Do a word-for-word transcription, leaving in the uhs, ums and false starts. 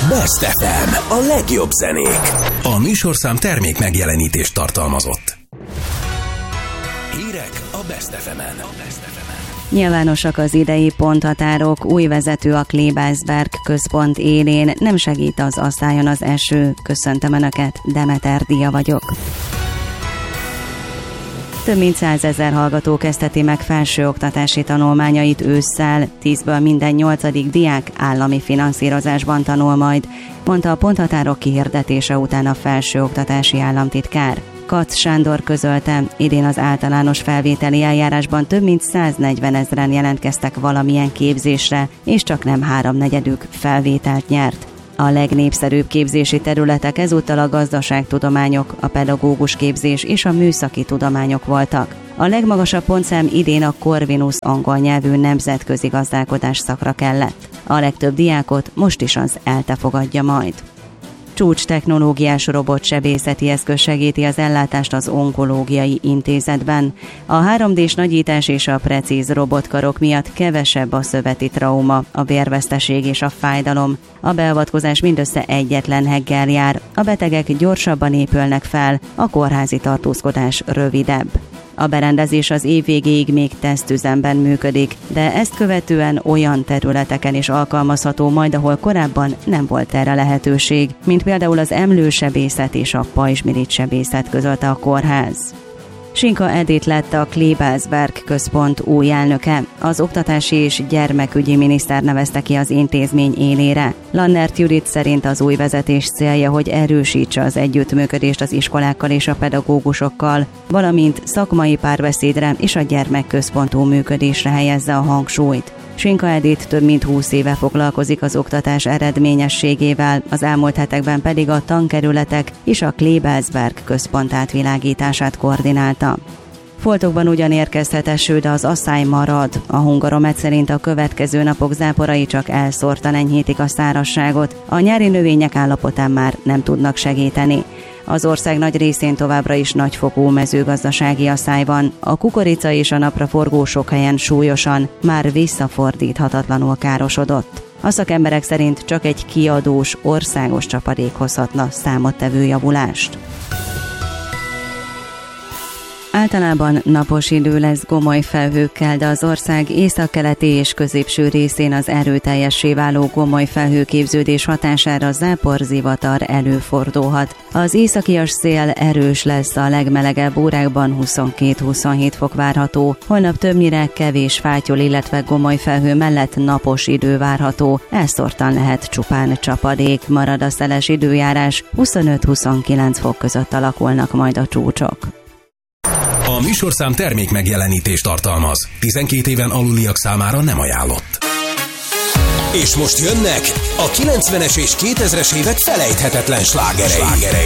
Best ef em, a legjobb zenék. A műsorszám termék megjelenítést tartalmazott. Hírek a Best ef emen. Nyilvánosak az idei ponthatárok, új vezető a Klebersberg központ élén, nem segít az asztályon az eső. Köszöntöm Önöket, Demeter Dia vagyok. Több mint százezer hallgató kezdheti meg felsőoktatási tanulmányait ősszel, tízből minden nyolcadik diák állami finanszírozásban tanul majd, mondta a ponthatárok kihirdetése után a felsőoktatási államtitkár. Katz Sándor közölte, idén az általános felvételi eljárásban több mint száznegyven ezren jelentkeztek valamilyen képzésre, és csak nem háromnegyedük felvételt nyert. A legnépszerűbb képzési területek ezúttal a gazdaságtudományok, a pedagógus képzés és a műszaki tudományok voltak. A legmagasabb pontszám idén a Corvinus angol nyelvű nemzetközi gazdálkodás szakra kellett. A legtöbb diákot most is az ELTE fogadja majd. Csúcs technológiás robotsebészeti eszköz segíti az ellátást az onkológiai intézetben. A három dés nagyítás és a precíz robotkarok miatt kevesebb a szöveti trauma, a vérveszteség és a fájdalom. A beavatkozás mindössze egyetlen heggel jár, a betegek gyorsabban épülnek fel, a kórházi tartózkodás rövidebb. A berendezés az év végéig még tesztüzemben működik, de ezt követően olyan területeken is alkalmazható majd, ahol korábban nem volt erre lehetőség, mint például az emlősebészet és a pajzsmirigysebészet, közölte a kórház. Sinka Edith lett a Klebersberg központ új elnöke. Az oktatási és gyermekügyi miniszter nevezte ki az intézmény élére. Lannert Judit szerint az új vezetés célja, hogy erősítse az együttműködést az iskolákkal és a pedagógusokkal, valamint szakmai párbeszédre és a gyermekközpontú működésre helyezze a hangsúlyt. Sinka Edith több mint húsz éve foglalkozik az oktatás eredményességével, az elmúlt hetekben pedig a tankerületek és a Klebersberg központ átvilágítását koordinálta. Foltokban ugyan érkezhet eső, de az asszály marad. A Hungaromet szerint a következő napok záporai csak elszórtan enyhítik a szárazságot, a nyári növények állapotán már nem tudnak segíteni. Az ország nagy részén továbbra is nagyfokú mezőgazdasági asszály van, a kukorica és a napraforgó sok helyen súlyosan, már visszafordíthatatlanul károsodott. A szakemberek szerint csak egy kiadós, országos csapadék hozhatna számottevő javulást. Általában napos idő lesz gomoly felhőkkel, de az ország északkeleti és középső részén az erőteljessé váló gomoly felhőképződés hatására záporzivatar előfordulhat. Az északias szél erős lesz, a legmelegebb órákban huszonkét-huszonhét fok várható. Holnap többnyire kevés fátyol, illetve gomoly felhő mellett napos idő várható. Elszórtan lehet csupán csapadék, marad a szeles időjárás, huszonöt-huszonkilenc fok között alakulnak majd a csúcsok. A műsorszám termék megjelenítést tartalmaz. tizenkét éven aluliak számára nem ajánlott. És most jönnek a kilencvenes és kétezres évek felejthetetlen slágerei.